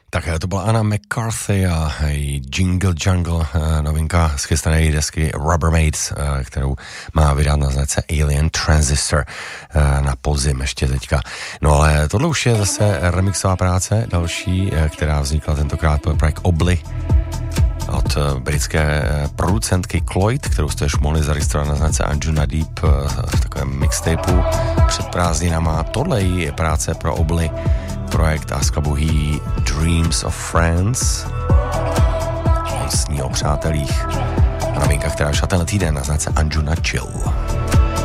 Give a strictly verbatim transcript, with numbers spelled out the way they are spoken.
Tak to byla Anna McCarthy a Jingle Jungle, novinka z chystané desky Rubbermaids, kterou má vydat na značce Alien Transistor na podzim ještě teďka. No ale tohle už je zase remixová práce, další, která vznikla tentokrát pro projekt Obli od britské producentky Cloyd, kterou jste už mohli zaregistrovat na značce Anjuna Deep v takovém mixtapeu před prázdninama. Tohle je práce pro Obli, projekt Askabuhi Dreams of Friends. Sní o přátelích. Novinka, která šla tenhle týden na značce Anjuna Chill.